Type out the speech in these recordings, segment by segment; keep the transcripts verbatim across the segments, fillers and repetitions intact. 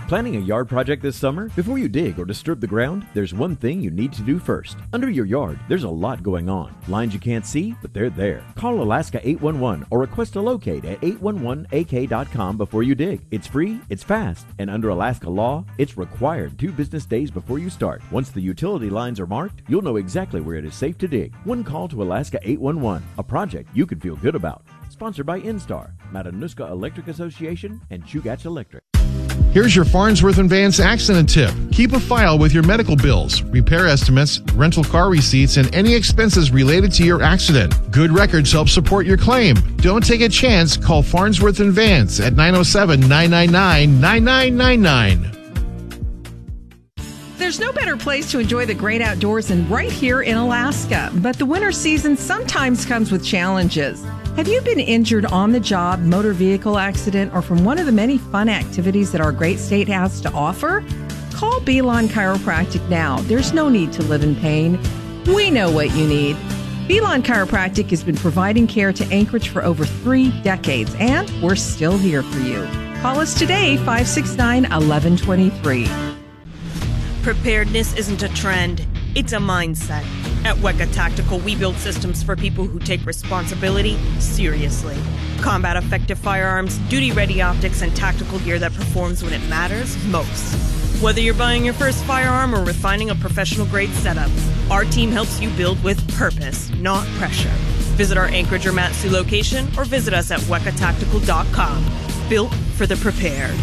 Planning a yard project this summer? Before you dig or disturb the ground, there's one thing you need to do first. Under your yard, there's a lot going on. Lines you can't see, but they're there. Call Alaska eight one one or request a locate at eight one one A K dot com before you dig. It's free, it's fast, and under Alaska law, it's required two business days before you start. Once the utility lines are marked, you'll know exactly where it is safe to dig. One call to Alaska eight one one, a project you can feel good about. Sponsored by Instar, Matanuska Electric Association, and Chugach Electric. Here's your Farnsworth and Vance accident tip. Keep a file with your medical bills, repair estimates, rental car receipts, and any expenses related to your accident. Good records help support your claim. Don't take a chance. Call Farnsworth and Vance at nine oh seven, nine nine nine, nine nine nine nine. There's no better place to enjoy the great outdoors than right here in Alaska. But the winter season sometimes comes with challenges. Have you been injured on the job, motor vehicle accident, or from one of the many fun activities that our great state has to offer? Call Belon Chiropractic now. There's no need to live in pain. We know what you need. Belon Chiropractic has been providing care to Anchorage for over three decades, and we're still here for you. Call us today, five six nine, one one two three. Preparedness isn't a trend, it's a mindset. At WECA Tactical, we build systems for people who take responsibility seriously. Combat effective firearms, duty-ready optics, and tactical gear that performs when it matters most. Whether you're buying your first firearm or refining a professional-grade setup, our team helps you build with purpose, not pressure. Visit our Anchorage or Mat-Su location or visit us at weca tactical dot com. Built for the prepared.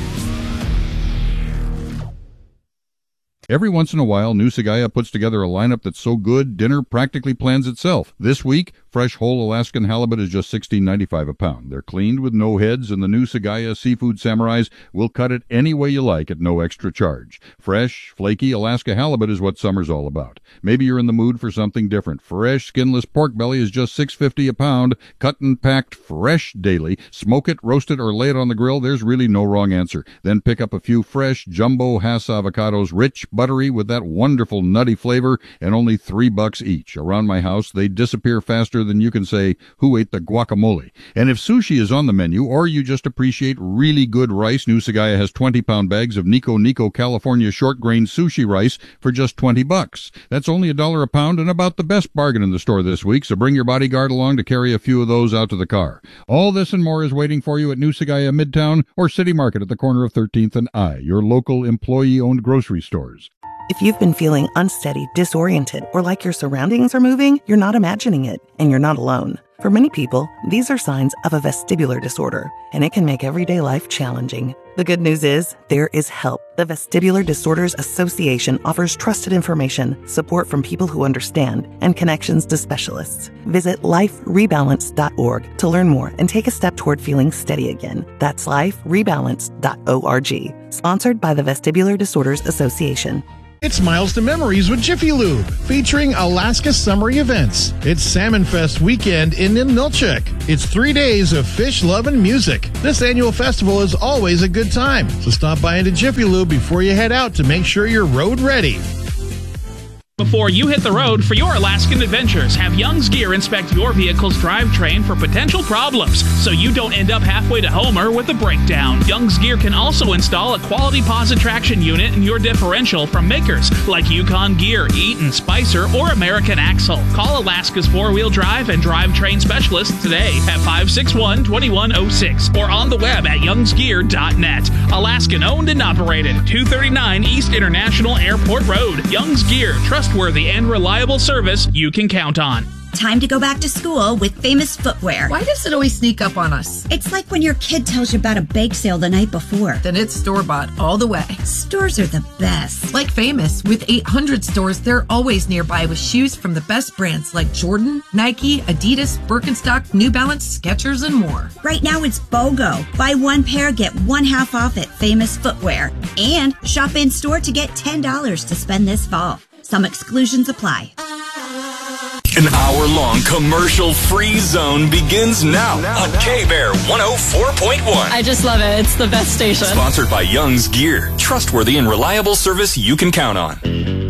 Every once in a while, Nusagaya puts together a lineup that's so good, dinner practically plans itself. This week, fresh whole Alaskan halibut is just sixteen ninety-five a pound. They're cleaned with no heads, and the Nusagaya Seafood Samurais will cut it any way you like at no extra charge. Fresh, flaky Alaska halibut is what summer's all about. Maybe you're in the mood for something different. Fresh, skinless pork belly is just six fifty a pound, cut and packed fresh daily. Smoke it, roast it, or lay it on the grill. There's really no wrong answer. Then pick up a few fresh jumbo Hass avocados, rich, buttery with that wonderful nutty flavor, and only three bucks each. Around my house, they disappear faster than you can say, who ate the guacamole? And if sushi is on the menu, or you just appreciate really good rice, Nusagaya has twenty pound bags of Nico Nico California short grain sushi rice for just twenty bucks. That's only a dollar a pound and about the best bargain in the store this week, so bring your bodyguard along to carry a few of those out to the car. All this and more is waiting for you at Nusagaya Midtown or City Market at the corner of thirteenth and I, your local employee-owned grocery stores. If you've been feeling unsteady, disoriented, or like your surroundings are moving, you're not imagining it, and you're not alone. For many people, these are signs of a vestibular disorder, and it can make everyday life challenging. The good news is, there is help. The Vestibular Disorders Association offers trusted information, support from people who understand, and connections to specialists. Visit life rebalance dot org to learn more and take a step toward feeling steady again. That's life rebalance dot org. Sponsored by the Vestibular Disorders Association. It's Miles to Memories with Jiffy Lube, featuring Alaska summer events. It's Salmon Fest weekend in Ninilchik. It's three days of fish, love, and music. This annual festival is always a good time, so stop by into Jiffy Lube before you head out to make sure you're road ready. Before you hit the road for your Alaskan adventures, have Young's Gear inspect your vehicle's drivetrain for potential problems so you don't end up halfway to Homer with a breakdown. Young's Gear can also install a quality posit traction unit in your differential from makers like Yukon Gear, Eaton, Spicer, or American Axle. Call Alaska's four-wheel drive and drivetrain specialist today at five six one, two one zero six or on the web at youngs gear dot net. Alaskan owned and operated, two thirty-nine East International Airport Road. Young's Gear, trustworthy and reliable service you can count on. Time to go back to school with Famous Footwear. Why does it always sneak up on us? It's like when your kid tells you about a bake sale the night before. Then it's store-bought all the way. Stores are the best. Like Famous, with eight hundred stores, they're always nearby with shoes from the best brands like Jordan, Nike, Adidas, Birkenstock, New Balance, Skechers, and more. Right now it's BOGO. Buy one pair, get one half off at Famous Footwear. And shop in-store to get ten dollars to spend this fall. Some exclusions apply. An hour-long commercial-free zone begins now, now on K-Bear one oh four point one. I just love it. It's the best station. Sponsored by Young's Gear. Trustworthy and reliable service you can count on.